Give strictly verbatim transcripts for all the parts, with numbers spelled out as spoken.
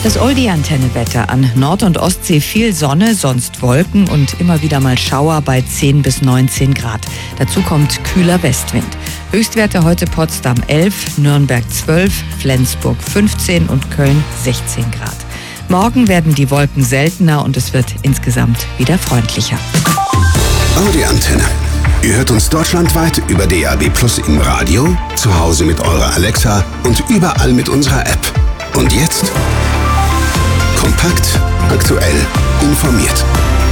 Das Oldie-Antenne-Wetter. An Nord- und Ostsee viel Sonne, sonst Wolken und immer wieder mal Schauer bei zehn bis neunzehn Grad. Dazu kommt kühler Westwind. Höchstwerte heute Potsdam elf, Nürnberg zwölf, Flensburg fünfzehn und Köln sechzehn Grad. Morgen werden die Wolken seltener und es wird insgesamt wieder freundlicher. Audi-Antenne. Ihr hört uns deutschlandweit über D A B Plus im Radio, zu Hause mit eurer Alexa und überall mit unserer App. Und jetzt kompakt, aktuell, informiert.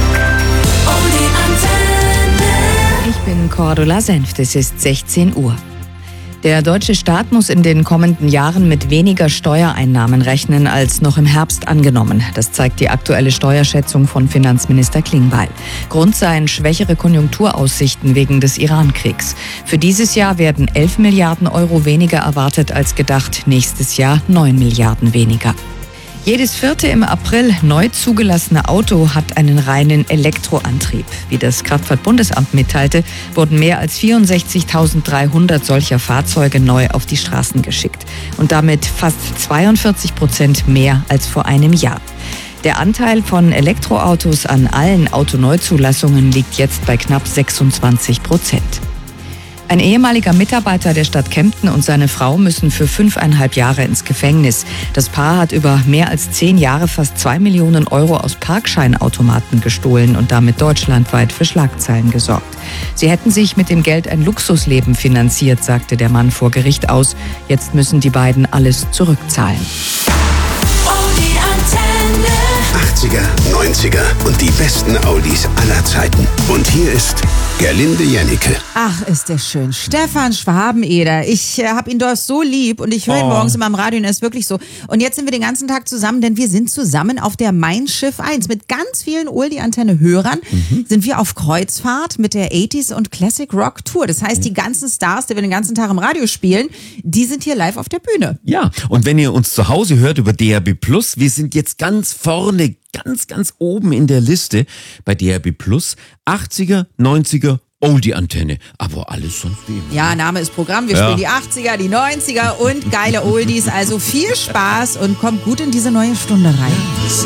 Ich bin Cordula Senft, es ist sechzehn Uhr. Der deutsche Staat muss in den kommenden Jahren mit weniger Steuereinnahmen rechnen als noch im Herbst angenommen. Das zeigt die aktuelle Steuerschätzung von Finanzminister Klingbeil. Grund seien schwächere Konjunkturaussichten wegen des Iran-Kriegs. Für dieses Jahr werden elf Milliarden Euro weniger erwartet als gedacht, nächstes Jahr neun Milliarden weniger. Jedes vierte im April neu zugelassene Auto hat einen reinen Elektroantrieb. Wie das Kraftfahrtbundesamt mitteilte, wurden mehr als vierundsechzigtausenddreihundert solcher Fahrzeuge neu auf die Straßen geschickt. Und damit fast zweiundvierzig Prozent mehr als vor einem Jahr. Der Anteil von Elektroautos an allen Autoneuzulassungen liegt jetzt bei knapp sechsundzwanzig Prozent. Ein ehemaliger Mitarbeiter der Stadt Kempten und seine Frau müssen für fünfeinhalb Jahre ins Gefängnis. Das Paar hat über mehr als zehn Jahre fast zwei Millionen Euro aus Parkscheinautomaten gestohlen und damit deutschlandweit für Schlagzeilen gesorgt. Sie hätten sich mit dem Geld ein Luxusleben finanziert, sagte der Mann vor Gericht aus. Jetzt müssen die beiden alles zurückzahlen. achtziger, neunziger und die besten Audis aller Zeiten. Und hier ist Gerlinde Janneke. Ach, ist der schön. Stefan Schwabeneder. Ich äh, habe ihn doch so lieb und ich höre ihn Oh. morgens immer im Radio und er ist wirklich so. Und jetzt sind wir den ganzen Tag zusammen, denn wir sind zusammen auf der Mein Schiff eins. Mit ganz vielen Oldie-Antenne-Hörern Mhm. sind wir auf Kreuzfahrt mit der achtziger und Classic Rock Tour. Das heißt, die ganzen Stars, die wir den ganzen Tag im Radio spielen, die sind hier live auf der Bühne. Ja, und wenn ihr uns zu Hause hört über D A B Plus, wir sind jetzt ganz vorne, ganz, ganz oben in der Liste bei D A B Plus. achtziger, neunziger, Oldie-Antenne. Aber alles sonst wie immer. Ja, Name ist Programm. Wir Ja. spielen die achtziger, die neunziger und geile Oldies. Also viel Spaß und kommt gut in diese neue Stunde rein.